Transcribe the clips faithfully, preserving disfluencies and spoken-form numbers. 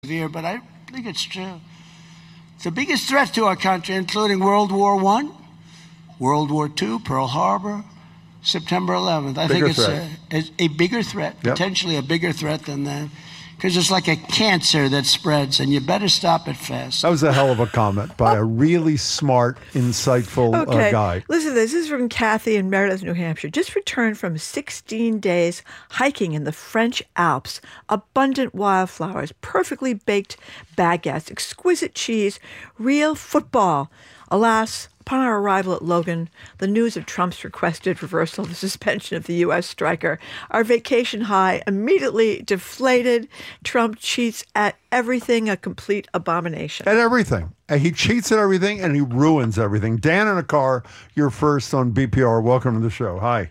severe, but I think it's true. It's the biggest threat to our country, including World War One, World War Two, Pearl Harbor, September eleventh. I bigger think it's a, a, a bigger threat, yep. potentially a bigger threat than that. Because it's like a cancer that spreads, and you better stop it fast. That was a hell of a comment by a really smart, insightful okay. uh, guy. Listen, this is from Kathy in Meredith, New Hampshire. Just returned from sixteen days hiking in the French Alps. Abundant wildflowers, perfectly baked baguettes, exquisite cheese, real football. Alas, upon our arrival at Logan, the news of Trump's requested reversal of the suspension of the U S striker. Our vacation high immediately deflated. Trump cheats at everything, a complete abomination. At everything. He cheats at everything, and he ruins everything. Dan in a car, you're first on B P R. Welcome to the show. Hi.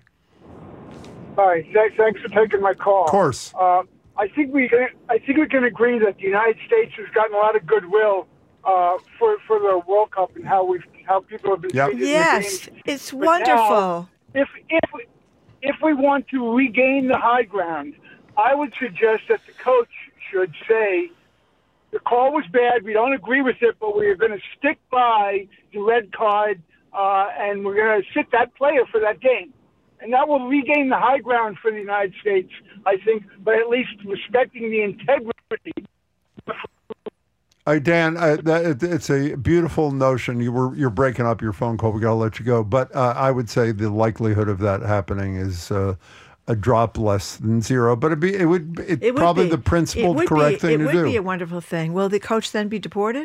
Hi. Thanks for taking my call. Of course. Uh, I think we I think we can agree that the United States has gotten a lot of goodwill uh, for for the World Cup and how we've how people have been yep. treated. Yes, in the games. it's but wonderful. Now, if if we, if we want to regain the high ground, I would suggest that the coach should say the call was bad. We don't agree with it, but we're going to stick by the red card, uh, and we're going to sit that player for that game. And that will regain the high ground for the United States, I think, by at least respecting the integrity. Uh, Dan, uh, that, it's a beautiful notion. You were you're breaking up your phone call. We got to let you go, but uh, I would say the likelihood of that happening is uh, a drop less than zero. But it'd be it would it, it would probably be. the principled it correct be, thing it to do. It would be a wonderful thing. Will the coach then be deported?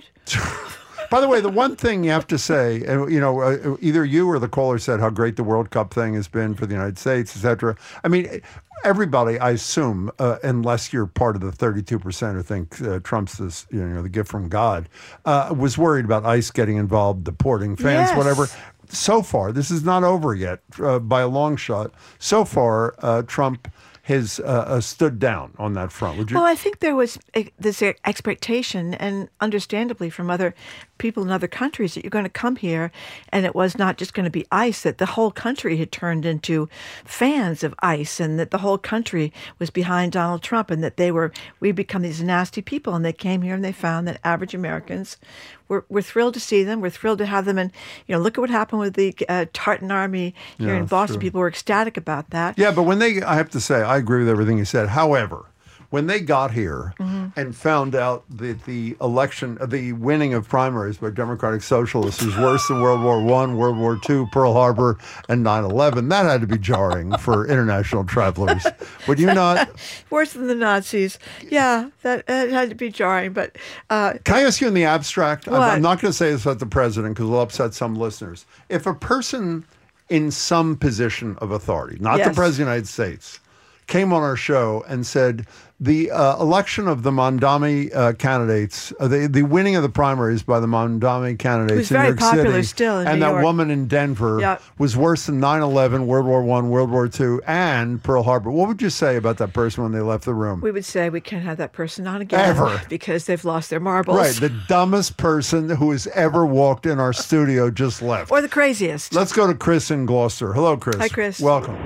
By the way, the one thing you have to say, and you know, uh, either you or the caller said how great the World Cup thing has been for the United States, et cetera. I mean, everybody, I assume, uh, unless you're part of the thirty-two percent who think uh, Trump's this, you know, the gift from God, uh, was worried about ICE getting involved, deporting fans, yes. whatever. So far, this is not over yet uh, by a long shot. So far, uh, Trump has uh, uh, stood down on that front. Would you? Well, I think there was a, this expectation, and understandably from other people in other countries, that you're going to come here, and it was not just going to be ICE, that the whole country had turned into fans of ICE, and that the whole country was behind Donald Trump, and that they were, we become these nasty people, and they came here and they found that average Americans We're, we're thrilled to see them. We're thrilled to have them. And, you know, look at what happened with the uh, Tartan Army here yeah, in Boston. true. People were ecstatic about that. Yeah, but when they, I have to say, I agree with everything you said. However, when they got here mm-hmm. and found out that the election, the winning of primaries by Democratic Socialists is worse than World War One, World War Two, Pearl Harbor, and nine eleven, that had to be jarring for international travelers. Would you not? Worse than the Nazis. Yeah, that, that had to be jarring. But uh, can I ask you in the abstract? What? I'm not going to say this about the president because it'll upset some listeners. If a person in some position of authority, not yes. the president of the United States, came on our show and said the uh, election of the Mondami uh, candidates, uh, the the winning of the primaries by the Mondami candidates in New York popular City, still in and New that York. woman in Denver Yep. was worse than nine eleven, World War One, World War Two, and Pearl Harbor. What would you say about that person when they left the room? We would say we can't have that person on again. Ever. Because they've lost their marbles. Right, the dumbest person who has ever walked in our studio just left. Or the craziest. Let's go to Chris in Gloucester. Hello, Chris. Hi, Chris. Welcome.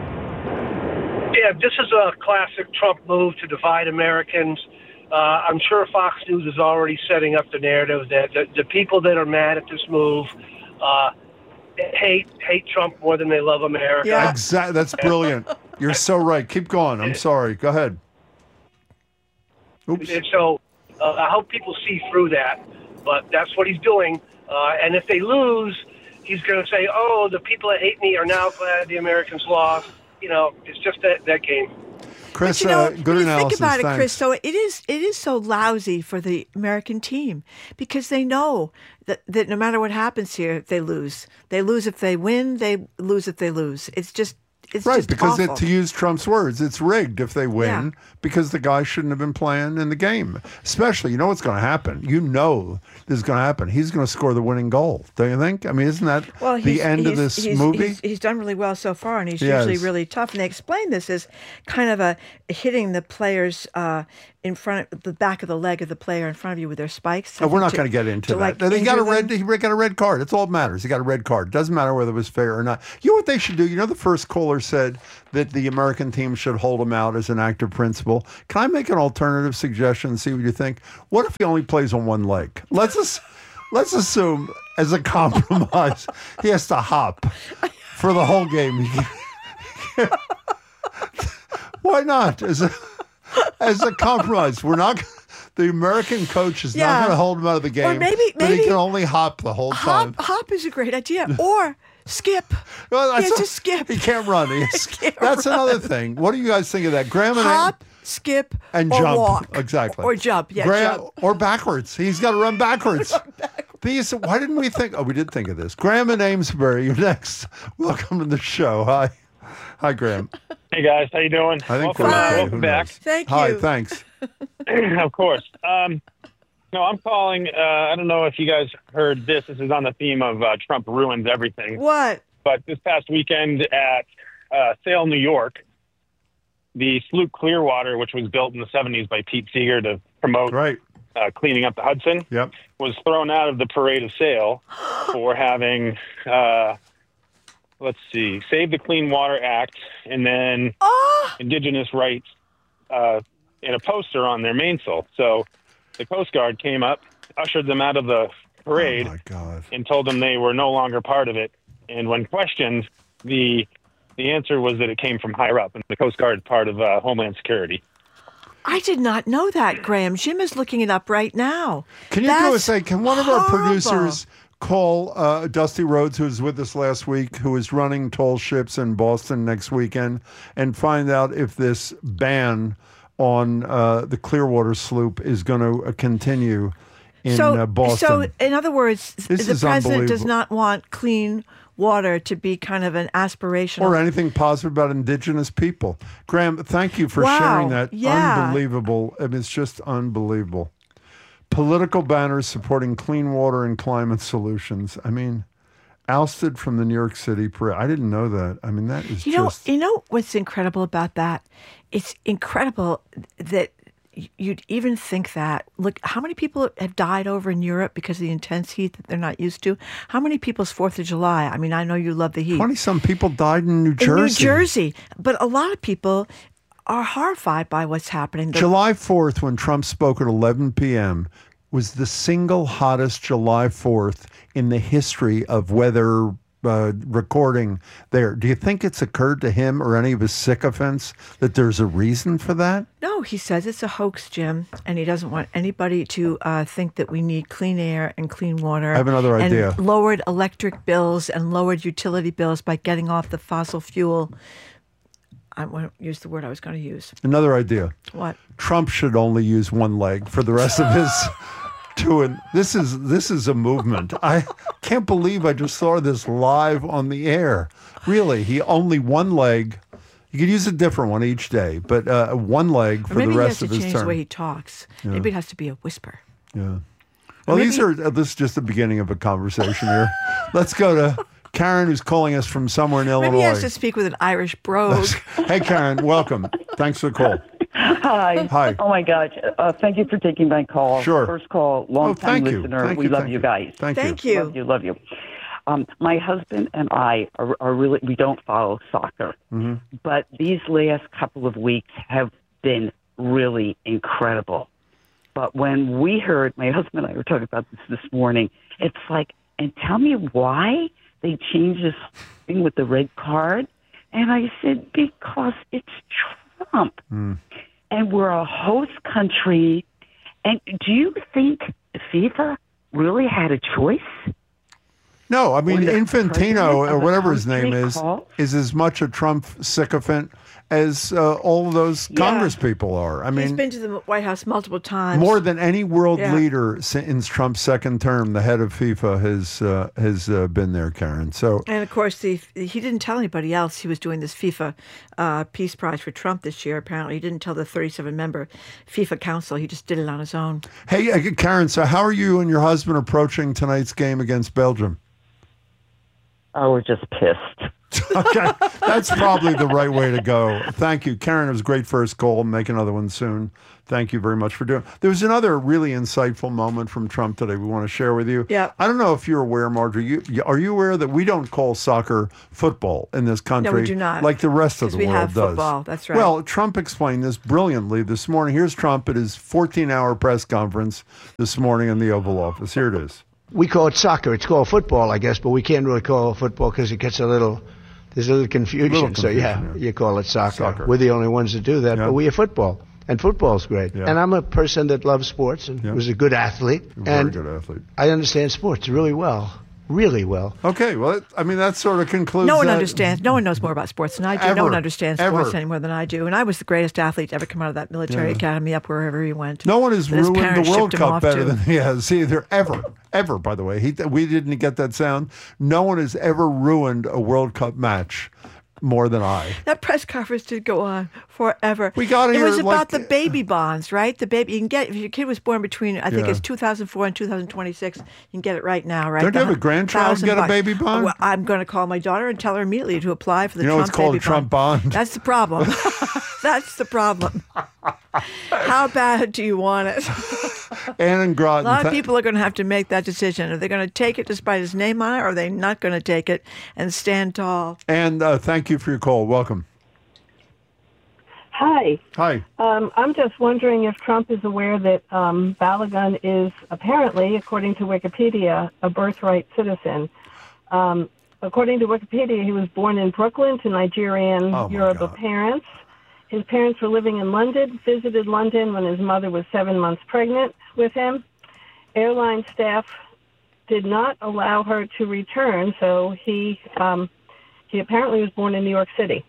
Yeah, this is a classic Trump move to divide Americans. Uh, I'm sure Fox News is already setting up the narrative that the, the people that are mad at this move uh, hate hate Trump more than they love America. Yeah. Exactly. That's brilliant. You're so right. Keep going. I'm sorry. Go ahead. Oops. And so uh, I hope people see through that, but that's what he's doing. Uh, and if they lose, he's going to say, oh, the people that hate me are now glad the Americans lost. You know, it's just that, that game. Chris, But, you know, uh, good when you analysis. think about it, Thanks. Chris, so it is it is so lousy for the American team because they know that, that no matter what happens here, they lose. They lose if they win. They lose if they lose. It's just it's right, just because awful. it, to use Trump's words, it's rigged if they win Yeah. because the guy shouldn't have been playing in the game. Especially, you know what's going to happen. You know this is going to happen. He's going to score the winning goal, don't you think? I mean, isn't that well, the he's- end of he's- this he's- movie? He's, he's done really well so far, and he's Yes. usually really tough. And they explain this as kind of a hitting the players' uh, in front of the back of the leg of the player in front of you with their spikes. Oh, we're not going to get into that. like, No, he got a injure red. them. He got a red card. That's all that matters. He got a red card. Doesn't matter whether it was fair or not. You know what they should do? You know, the first caller said that the American team should hold him out as an act of principle. Can I make an alternative suggestion and see what you think? What if he only plays on one leg? Let's just, let's assume as a compromise he has to hop for the whole game. Why not? As a as a compromise, we're not. The American coach is not Yeah. going to hold him out of the game. Or maybe- but he maybe- can only hop the whole time. Hop, hop is a great idea. Or skip. Well, He that's has a- to skip. He can't run. He's- can't that's run. another thing. What do you guys think of that? Graham and Hop, skip, and or jump. walk. Exactly. Or jump. Yeah, Graham, jump. or backwards. He's got to run backwards. These, why didn't we think? Oh, we did think of this. Graham and Amesbury, you're next. Welcome to the show. Hi. Hi, Graham. Hey guys, how you doing? I think welcome, we're uh, okay. welcome Who back. knows? Thank Hi, you. thanks. Of course. Um, no, I'm calling. Uh, I don't know if you guys heard this. This is on the theme of uh, Trump ruins everything. What? But this past weekend at uh, Sale, New York, the sloop Clearwater, which was built in the seventies by Pete Seeger to promote Right. uh, cleaning up the Hudson, Yep. was thrown out of the parade of sale for having, uh, let's see, Save the Clean Water Act and then Oh, indigenous rights uh, in a poster on their mainsail. So the Coast Guard came up, ushered them out of the parade, Oh, my God. and told them they were no longer part of it. And when questioned, the the answer was that it came from higher up, and the Coast Guard is part of uh, Homeland Security. I did not know that, Graham. Jim is looking it up right now. Can you do That's us a, can one of our horrible. producers call uh, Dusty Rhodes, who was with us last week, who is running tall ships in Boston next weekend, and find out if this ban on uh, the Clearwater sloop is going to uh, continue in so, uh, Boston? So, in other words, This the is president does unbelievable. not want clean water to be kind of an aspirational. or anything positive about indigenous people. Graham, thank you for Wow, sharing that. yeah. Unbelievable. I mean, it's just unbelievable. Political banners supporting clean water and climate solutions. I mean, ousted from the New York City parade. I didn't know that. I mean, that is You know, just. you know what's incredible about that? It's incredible that you'd even think that. Look, how many people have died over in Europe because of the intense heat that they're not used to? How many people's Fourth of July? I mean, I know you love the heat. twenty some people died in New Jersey. In New Jersey, but a lot of people are horrified by what's happening. The- July fourth, when Trump spoke at eleven p.m., was the single hottest July fourth in the history of weather uh, recording there. Do you think it's occurred to him or any of his sycophants that there's a reason for that? No, he says it's a hoax, Jim, and he doesn't want anybody to uh, think that we need clean air and clean water. I have another and idea. Lowered electric bills and lowered utility bills by getting off the fossil fuel. I won't use the word I was going to use. Another idea. What? Trump should only use one leg for the rest of his two. And this is this is a movement. I can't believe I just saw this live on the air. Really, he only one leg. You could use a different one each day, but uh, one leg Or for maybe the he has rest to of his change term. the way he talks. Maybe it has to be a whisper. Yeah. Well, maybe- these are uh, this is just the beginning of a conversation here. Let's go to Karen, who's calling us from somewhere in Maybe he Illinois. has to speak with an Irish brogue. Hey, Karen, welcome. Thanks for the call. Hi. Hi. Oh my gosh. Uh, thank you for taking my call. Sure. First call, long Oh, time thank you. listener. Thank we you, love thank you you. guys. Thank, Thank you. you. Love you, love you. Um, my husband and I are, are really, we don't follow soccer, Mm-hmm. but these last couple of weeks have been really incredible. But when we heard, my husband and I were talking about this this morning, it's like, and tell me why they changed this thing with the red card. And I said, because it's Trump. Mm. And we're a host country. And do you think FIFA really had a choice? No, I mean, When the Infantino, president or of a whatever his name country is, calls? is as much a Trump sycophant as uh, all of those Yeah. Congress people are. I He's mean, been to the White House multiple times. more than any world Yeah. leader since Trump's second term, the head of FIFA has uh, has uh, been there, Karen. So And of course, the, he didn't tell anybody else he was doing this FIFA uh, Peace Prize for Trump this year. Apparently, he didn't tell the thirty-seven member FIFA Council. He just did it on his own. Hey, uh, Karen, so how are you and your husband approaching tonight's game against Belgium? Oh, we're just pissed. Okay, that's probably the right way to go. Thank you, Karen. It was a great first call. Make another one soon. Thank you very much for doing. There was another really insightful moment from Trump today we want to share with you. Yeah. I don't know if you're aware, Marjorie. You, you- are you aware that we don't call soccer football in this country? do not. Like the rest of the Because we world have does. football, that's right. Well, Trump explained this brilliantly this morning. Here's Trump at his fourteen-hour press conference this morning in the Oval Office. Here it is. We call it soccer. It's called football, I guess, but we can't really call it football because it gets a little, there's a little confusion. Little so yeah, confusion, yeah. you call it soccer. Soccer. We're the only ones that do that, Yeah. but we are football. And football's great. Yeah. And I'm a person that loves sports and Yeah. was a good athlete. Very and good athlete. I understand sports really well. Really well. Okay, well, it, I mean, that sort of concludes No one that. understands. No one knows more about sports than I do. Ever. No one understands sports Ever. any more than I do. And I was the greatest athlete to ever come out of that military Yeah. academy up wherever he went. No one has That his ruined the parents World shipped him Cup off better to. than he has either, ever, ever, by the way. He, we didn't get that sound. No one has ever ruined a World Cup match more than I. That press conference did go on forever. We got It here, was about like- the baby bonds, right? The baby you can get if your kid was born between I think Yeah. it's two thousand four and two thousand twenty-six. You can get it right now, right? Don't you The have a grandchild thousand get a bucks. baby bond? Oh, well, I'm going to call my daughter and tell her immediately to apply for the You know, Trump it's called baby a Trump bond. That's the problem. That's the problem. How bad do you want it? Ann and Groton. A lot of th- people are going to have to make that decision. Are they going to take it despite his name on it, or are they not going to take it and stand tall? And uh, thank you for your call. Welcome. Hi. Hi. Um, I'm just wondering if Trump is aware that um, Balagan is apparently, according to Wikipedia, a birthright citizen. Um, according to Wikipedia, he was born in Brooklyn to Nigerian Oh, my Yoruba God. parents. His parents were living in London, visited London when his mother was seven months pregnant with him. Airline staff did not allow her to return, so he um, he apparently was born in New York City.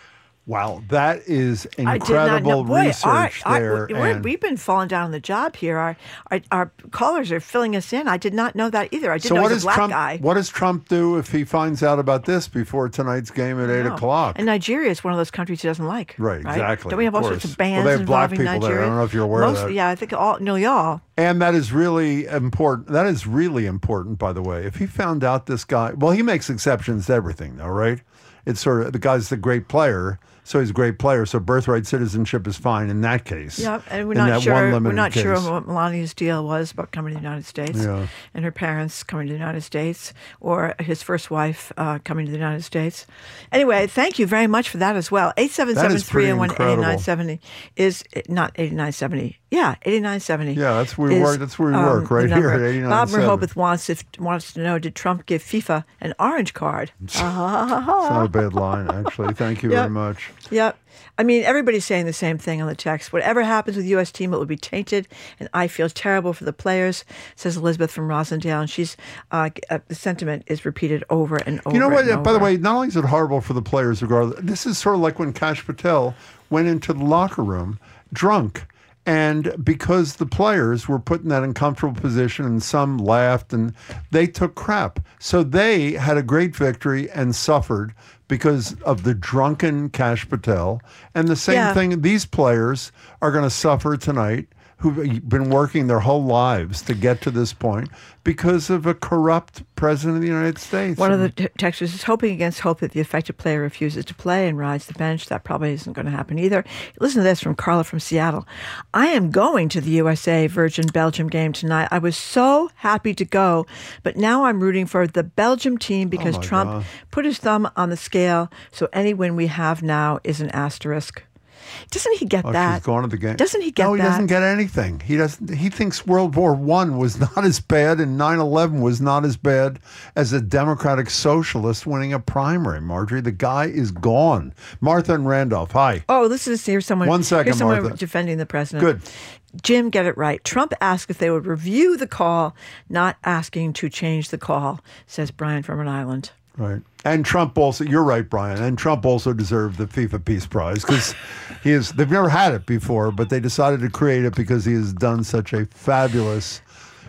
Wow, that is I did not know. incredible Boy, research our, there. our, we're- Ann. we've been falling down on the job here. Our, our our callers are filling us in. I did not know that either. I didn't So know what he does was a black Trump? guy. What does Trump do if he finds out about this before tonight's game at eight No. o'clock? And Nigeria is one of those countries he doesn't like. Right, exactly, Don't we have all of sorts course. of bans Well, they have black involving people there. Nigeria? I don't know if you're aware of Most, that. Yeah, I think all, nearly all. And that is really important. That is really important, by the way. If he found out this guy, well, he makes exceptions to everything, though, right? It's sort of the guy's the great player, so he's a great player. So birthright citizenship is fine in that case. Yeah, and we're in not that sure. one We're limited not sure case. what Melania's deal was about coming to the United States, Yeah. and her parents coming to the United States, or his first wife uh, coming to the United States. Anyway, thank you very much for that as well. Eight seven seven three zero one eighty nine seventy is not eighty nine seventy. Yeah, eighty nine seventy. Yeah, that's where we work. That's where we work, right here at eighty nine Bob seventy. Rehoboth wants if wants to know: did Trump give FIFA an orange card? It's not a bad line, actually. Thank you Yep. very much. Yep. I mean, everybody's saying the same thing on the text. Whatever happens with the U S team, it will be tainted, and I feel terrible for the players, says Elizabeth from Rosendale. And she's, uh, uh, the sentiment is repeated over and over. You know what? and By the over. way, not only is it horrible for the players, regardless, this is sort of like when Kash Patel went into the locker room drunk. And because the players were put in that uncomfortable position and some laughed and they took crap. So they had a great victory and suffered because of the drunken Kash Patel. And the same Yeah. thing, these players are going to suffer tonight who've been working their whole lives to get to this point because of a corrupt president of the United States. One of the t- texters is hoping against hope that the affected player refuses to play and rides the bench. That probably isn't going to happen either. Listen to this from Carla from Seattle. I am going to the U S A Virgin Belgium game tonight. I was so happy to go, but now I'm rooting for the Belgium team because my Trump God. put his thumb on the scale. So any win we have now is an asterisk. Doesn't he get Oh, that? she's going to the game. Doesn't he get No, he that? doesn't get anything. He doesn't. He thinks World War One was not as bad and nine eleven was not as bad as a Democratic socialist winning a primary. Marjorie, the guy is gone. Martha and Randolph. Hi. Oh, listen to here's someone. One second, here's someone Martha. defending the president. Good. Jim, get it right. Trump asked if they would review the call, not asking to change the call, says Brian from Rhode Island. Right. And Trump also, you're right, Brian, and Trump also deserved the FIFA Peace Prize because he is, they've never had it before, but they decided to create it because he has done such a fabulous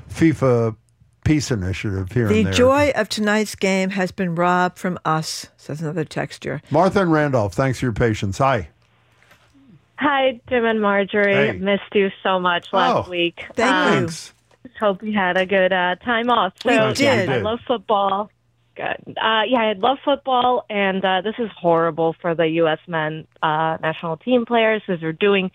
FIFA peace initiative here The and there. joy of tonight's game has been robbed from us, says another texture. Martha and Randolph, thanks for your patience. Hi. Hi, Jim and Marjorie. Hey. Missed you so much last Oh, week. Thank Um, you. Thanks. Hope you had a good uh, time off. So, We yes, did. I love football. Good. Uh, yeah, I love football, and uh, this is horrible for the U S men uh, national team players because they're doing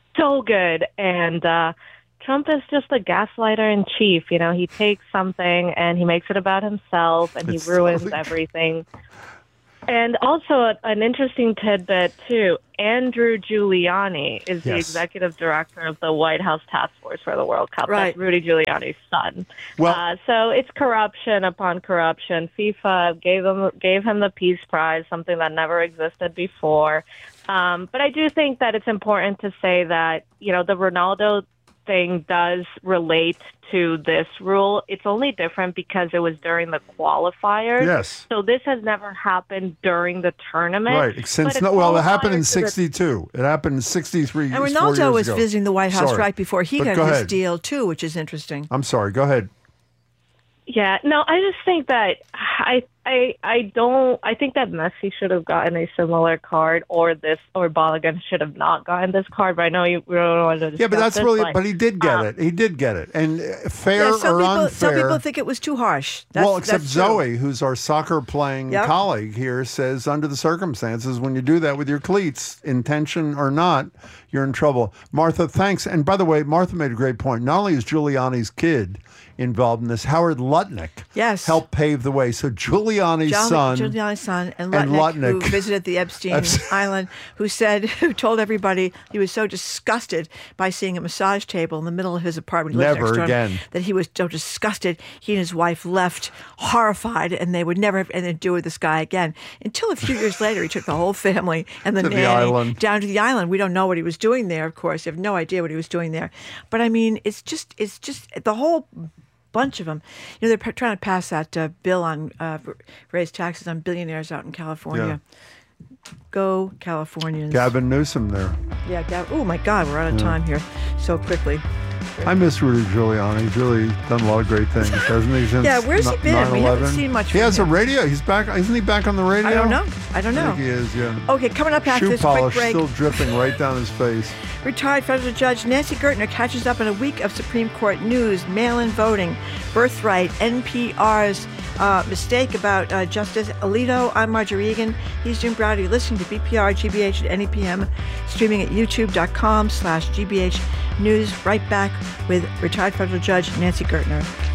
so good. And uh, Trump is just a gaslighter in chief. You know, he takes something and he makes it about himself, and he It's ruins totally- everything. And also a, an interesting tidbit, too. Andrew Giuliani is the Yes. executive director of the White House Task Force for the World Cup. Right. That's Rudy Giuliani's son. Well- uh, so it's corruption upon corruption. FIFA gave him, gave him the Peace Prize, something that never existed before. Um, but I do think that it's important to say that, you know, the Ronaldo thing does relate to this rule. It's only different because it was during the qualifiers. Yes. So this has never happened during the tournament. Right. Since But no, a well, it happened in qualifier to the- sixty-two. It happened in sixty-three. And four Ronaldo years was ago. visiting the White House Sorry. right before he But got go his ahead. deal, too, which is interesting. I'm sorry. Go ahead. Yeah, no, I just think that I, I, I don't. I think that Messi should have gotten a similar card, or this, or Balogun should have not gotten this card. But I know you we don't want to discuss Yeah, but that's this, really. like, But he did get um, it. He did get it. And uh, fair Yeah, some or people, unfair. some people think it was too harsh. That's, well, except that's true. Zoe, who's our soccer playing Yep. colleague here, says under the circumstances, when you do that with your cleats, intention or not, you're in trouble. Martha, thanks. And by the way, Martha made a great point. Not only is Giuliani's kid involved in this, Howard Lutnick Yes. helped pave the way. So Giuliani's Giul- son. Giuliani's son, and and Lutnick, Lutnick. who visited the Epstein Epstein. Island, who said, who told everybody he was so disgusted by seeing a massage table in the middle of his apartment. He lived Never next door, again. That he was so disgusted. He and his wife left horrified, and they would never have anything to do with this guy again. Until a few years later, he took the whole family and the To the nanny island. down to the island. We don't know what he was doing there, of course. You have no idea what he was doing there. But I mean, it's just, it's just the whole bunch of them. You know, they're p- trying to pass that uh, bill on uh, r- raise taxes on billionaires out in California. Go Californians. Gavin Newsom there. Yeah, Gav- oh my God, we're out of time here so quickly. I miss Rudy Giuliani. He's really done a lot of great things, hasn't he? Since Yeah, where's he n- been? We haven't nine eleven? seen much He from has a him. radio. He's back. Isn't he back on the radio? I don't know. I don't I know. think he is, yeah. Okay, coming up after Shoe this quick polish break. still dripping right down his face. Retired federal judge Nancy Gertner catches up on a week of Supreme Court news, mail-in voting, birthright, N P R's uh, mistake about uh, Justice Alito. I'm Marjorie Egan. He's Jim Browder. You're listening to B P R G B H at any P M, streaming at youtube.com slash GBH News. Right back with retired federal judge Nancy Gertner.